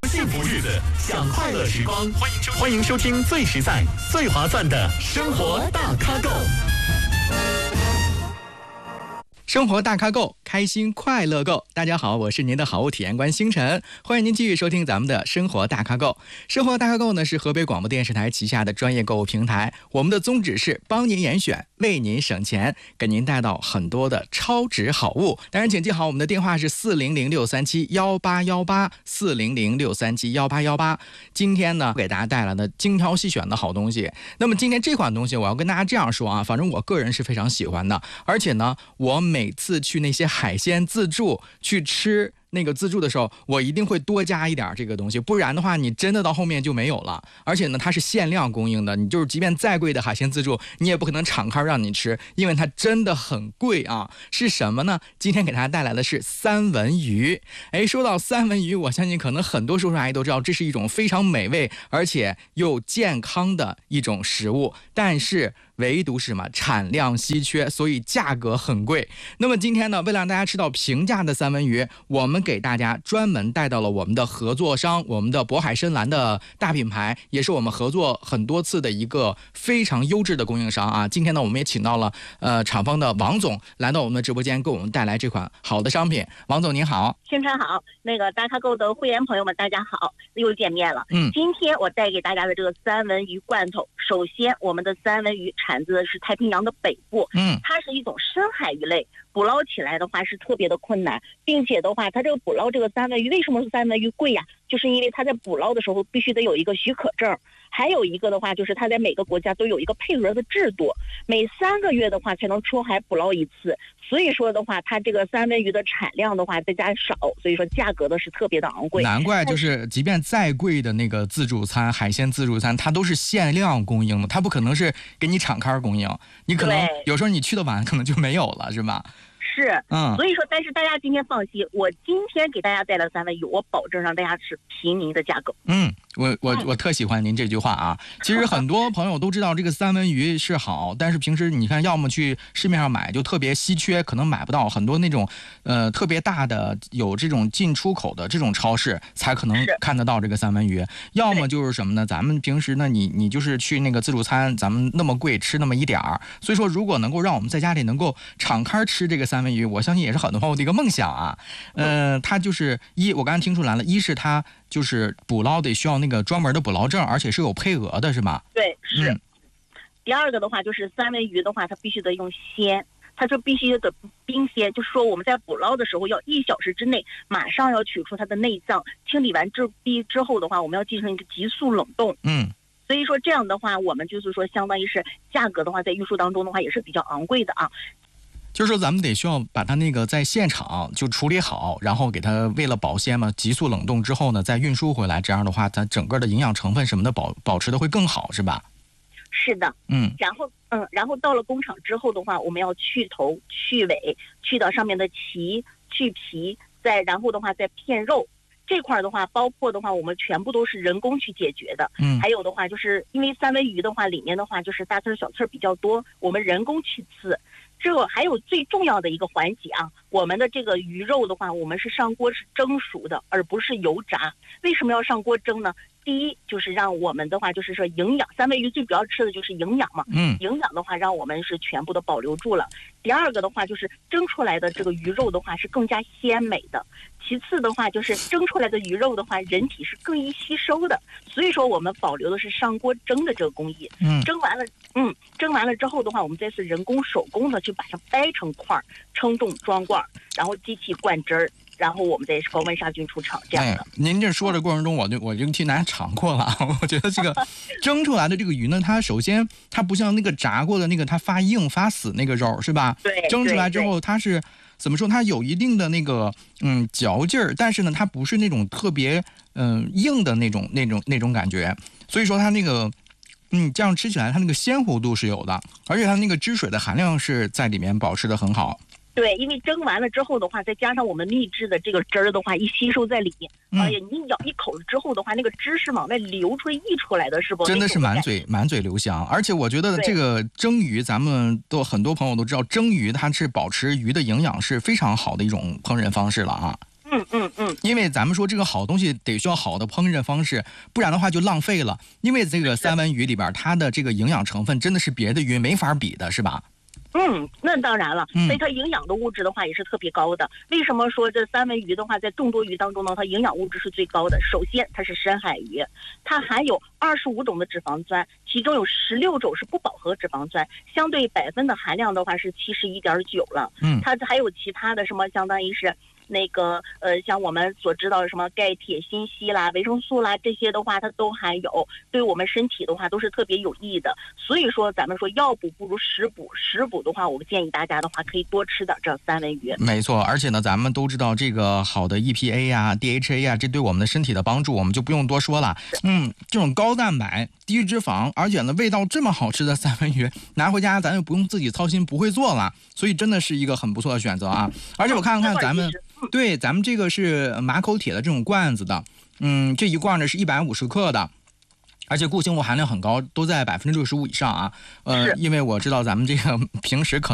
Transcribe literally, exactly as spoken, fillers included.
幸福日子，享快乐时光。欢迎收欢迎收听最实在、最划算的生活大咖够。 生活大咖够，开心快乐够。大家好，我是您的好物体验官星辰，欢迎您继续收听咱们的生活大咖够。生活大咖够呢是河北广播电视台旗下的专业购物平台，我们的宗旨是帮您严选，为您省钱，给您带到很多的超值好物。当然，请记好我们的电话是四零零六三七幺八幺八，四零零六三七幺八幺八。今天呢，给大家带来的精挑细选的好东西。那么今天这款东西，我要跟大家这样说啊，反正我个人是非常喜欢的，而且呢，我每每次去那些海鲜自助去吃那个自助的时候，我一定会多加一点这个东西，不然的话你真的到后面就没有了。而且呢，它是限量供应的，你就是即便再贵的海鲜自助，你也不可能敞开让你吃，因为它真的很贵啊。是什么呢？今天给大家带来的是三文鱼。哎，说到三文鱼，我相信可能很多叔叔阿姨都知道，这是一种非常美味而且又健康的一种食物，但是唯独是什么？产量稀缺，所以价格很贵。那么今天呢，为了让大家吃到平价的三文鱼，我们给大家专门带到了我们的合作商，我们的渤海深蓝的大品牌，也是我们合作很多次的一个非常优质的供应商啊。今天呢，我们也请到了呃厂方的王总来到我们的直播间，给我们带来这款好的商品。王总您好。 星辰好，那个大咖购的会员朋友们大家好，又见面了。嗯，今天我带给大家的这个三文鱼罐头，首先我们的三文鱼产自的是太平洋的北部，嗯，它是一种深海鱼类，捕捞起来的话是特别的困难，并且的话，它这个捕捞这个三文鱼，为什么是三文鱼贵呀？就是因为它在捕捞的时候必须得有一个许可证，还有一个的话就是它在每个国家都有一个配额的制度，每三个月的话才能出海捕捞一次。所以说的话，它这个三文鱼的产量的话再加少，所以说价格的是特别的昂贵。 难怪就是即便再贵的那个自助餐，海鲜自助餐，它都是限量供应的，它不可能是给你敞开供应，你可能有时候你去的晚可能就没有了，是吧？ 是，嗯，所以说，但是大家今天放心，我今天给大家带来三文鱼，我保证让大家吃平民的价格。 嗯，我我我特喜欢您这句话啊。其实很多朋友都知道这个三文鱼是好，但是平时你看，要么去市面上买就特别稀缺，可能买不到很多那种呃特别大的有这种进出口的这种超市才可能看得到这个三文鱼。要么就是什么呢？咱们平时呢，你你就是去那个自助餐，咱们那么贵吃那么一点儿。所以说，如果能够让我们在家里能够敞开吃这个三文鱼，我相信也是很多朋友的一个梦想啊。呃，它就是一，我刚才听出来了，一是它就是捕捞得需要那个专门的捕捞证，而且是有配额的，是吗？ 对，是。嗯、第二个的话就是三文鱼的话，它必须得用鲜，它就必须得冰鲜，就是说我们在捕捞的时候要一小时之内马上要取出它的内脏，清理完之毕之后的话，我们要进行一个急速冷冻。嗯。所以说这样的话，我们就是说相当于是价格的话，在运输当中的话也是比较昂贵的啊。 就是说咱们得需要把它那个在现场就处理好，然后给它为了保鲜嘛，急速冷冻之后呢再运输回来，这样的话它整个的营养成分什么的保保持的会更好，是吧？ 是的，嗯，然后嗯，然后到了工厂之后的话，我们要去头去尾，去掉上面的鳍，去皮，再然后的话再片肉。这块的话，包括的话，我们全部都是人工去解决的。嗯，还有的话，就是因为三文鱼的话，里面的话就是大刺小刺比较多，我们人工去刺。这个还有最重要的一个环节啊，我们的这个鱼肉的话，我们是上锅是蒸熟的，而不是油炸。为什么要上锅蒸呢？第一就是让我们的话就是说营养，三文鱼最主要吃的就是营养嘛，嗯，营养的话让我们是全部都保留住了。第二个的话就是蒸出来的这个鱼肉的话是更加鲜美的。其次的话就是蒸出来的鱼肉的话，人体是更易吸收的，所以说我们保留的是上锅蒸的这个工艺。嗯，蒸完了，嗯，蒸完了之后的话，我们再是人工手工的去把它掰成块儿，称重装罐，然后机器灌汁儿。然后我们再高温杀菌出厂这样的。哎， 您这说的过程中，我就我就替大家尝过了。我觉得这个蒸出来的这个鱼呢，它首先它不像那个炸过的那个它发硬发死那个肉，是吧？ 对。 蒸出来之后，它是怎么说？它有一定的那个嗯嚼劲儿，但是呢，它不是那种特别嗯、呃、硬的那种那种那种感觉。所以说它那个嗯这样吃起来，它那个鲜活度是有的，而且它那个汁水的含量是在里面保持的很好。 对，因为蒸完了之后的话，再加上我们秘制的这个汁儿的话，一吸收在里面，嗯、哎呀，你咬一口之后的话，那个汁是往外流出、溢出来的，是不？ 真的是满嘴满嘴留香。而且我觉得这个蒸鱼，咱们都很多朋友都知道，蒸鱼它是保持鱼的营养是非常好的一种烹饪方式了啊。 嗯嗯嗯， 嗯， 因为咱们说这个好东西得需要好的烹饪方式，不然的话就浪费了。因为这个三文鱼里边，它的这个营养成分真的是别的鱼没法比的，是吧？ 嗯，那当然了， 嗯所以它营养的物质的话也是特别高的。为什么说这三文鱼的话，在众多鱼当中呢，它营养物质是最高的？首先，它是深海鱼，它含有二十五种的脂肪酸，其中有十六种是不饱和脂肪酸，相对百分的含量的话是七十一点九了。 嗯， 它还有其他的什么，相当于是。那个呃，像我们所知道的什么钙、铁、锌、硒啦、维生素啦，这些的话它都含有，对我们身体的话都是特别有益的。所以说，咱们说药补不如食补，食补的话，我建议大家的话可以多吃点这三文鱼。 没错，而且呢，咱们都知道这个好的 E P A 呀、D H A 呀，这对我们的身体的帮助，我们就不用多说了。嗯，这种高蛋白、低脂肪，而且呢味道这么好吃的三文鱼，拿回家咱就不用自己操心，不会做了，所以真的是一个很不错的选择啊。而且我看看咱们。对，咱们这个是马口铁的这种罐子的，嗯，这一罐呢是一百五十克的，而且固形物含量很高，都在百分之六十五以上啊。呃，因为我知道咱们这个平时可能。